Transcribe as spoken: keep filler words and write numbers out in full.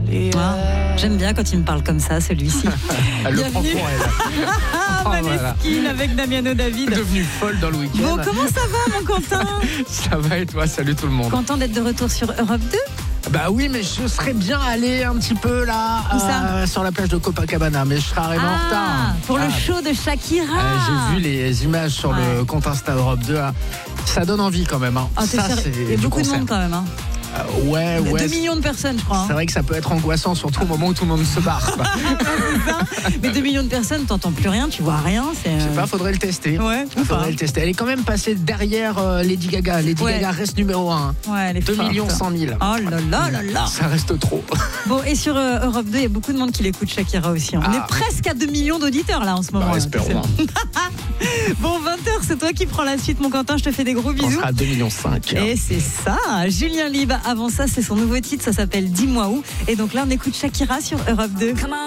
Et Ah, euh... J'aime bien quand il me parle comme ça, celui-ci. Elle le prend pour Bienvenue. elle. Ah, Oh, voilà. Maneskin avec Damiano David. Devenue folle dans le week-end. Bon, comment ça va, mon Quentin? Ça va et toi? Salut tout le monde. Content d'être de retour sur Europe deux? Bah oui, mais je serais bien allé un petit peu là Où ça euh, sur la plage de Copacabana, mais je serais arrivé en retard. Ah, pour Ah, le show de Shakira. euh, J'ai vu les images sur Ouais. le compte Insta Europe deux. Là. Ça donne envie quand même. Hein. Ah, t'es Ça, sérieux? c'est Il y a du beaucoup de concert. monde quand même. Hein. Euh, ouais, ouais. deux millions de personnes, je crois. C'est Hein. vrai que ça peut être angoissant, surtout au moment où tout le monde se barre. quoi. C'est ça. Mais deux millions de personnes, t'entends plus rien, tu vois rien. C'est, Je sais euh, pas, faudrait le tester. Ouais, ou faudrait pas. le tester. Elle est quand même passée derrière euh, Lady Gaga. Lady Ouais. Gaga reste numéro un. Ouais, elle est deux forte. millions cent mille. Oh là là là là. Ça reste trop. Bon, et sur euh, Europe deux, il y a beaucoup de monde qui l'écoute, Shakira aussi. On Ah. est presque à deux millions d'auditeurs là en ce moment. Bah, là, espérons. tu sais. Bon, vingt heures, c'est toi qui prends la suite, mon Quentin. Je te fais des gros On bisous. sera à deux virgule cinq millions. Et c'est ça, Julien Libre. Avant ça, c'est son nouveau titre, ça s'appelle Dis-moi où. Et donc là, on écoute Shakira sur Europe deux.